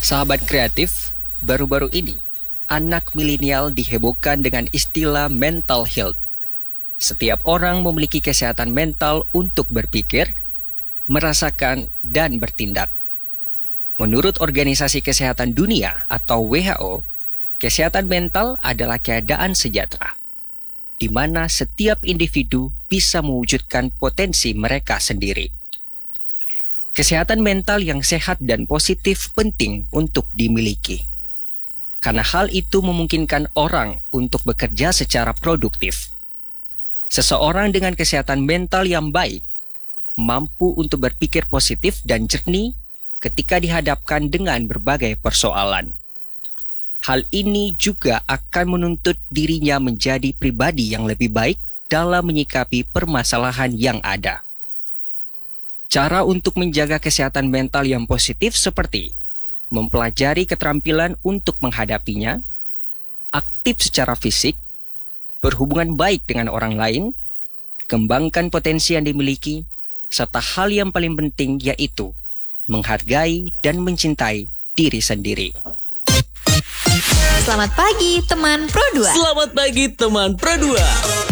Sahabat kreatif, baru-baru ini, anak milenial dihebohkan dengan istilah mental health. Setiap orang memiliki kesehatan mental untuk berpikir, merasakan, dan bertindak. Menurut Organisasi Kesehatan Dunia atau WHO, kesehatan mental adalah keadaan sejahtera, di mana setiap individu bisa mewujudkan potensi mereka sendiri. Kesehatan mental yang sehat dan positif penting untuk dimiliki, karena hal itu memungkinkan orang untuk bekerja secara produktif. Seseorang dengan kesehatan mental yang baik mampu untuk berpikir positif dan jernih ketika dihadapkan dengan berbagai persoalan. Hal ini juga akan menuntut dirinya menjadi pribadi yang lebih baik dalam menyikapi permasalahan yang ada. Cara untuk menjaga kesehatan mental yang positif seperti mempelajari keterampilan untuk menghadapinya, aktif secara fisik, berhubungan baik dengan orang lain, kembangkan potensi yang dimiliki, serta hal yang paling penting yaitu menghargai dan mencintai diri sendiri. Selamat pagi teman Pro 2. Selamat pagi teman Pro 2.